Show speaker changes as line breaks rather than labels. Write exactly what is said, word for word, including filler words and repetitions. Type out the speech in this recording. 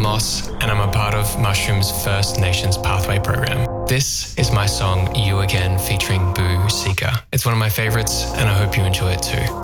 Moss, and I'm a part of Mushroom's First Nations Pathway program. This is my song You Again featuring Boo Seeker. It's one of my favorites, and I hope you enjoy it too.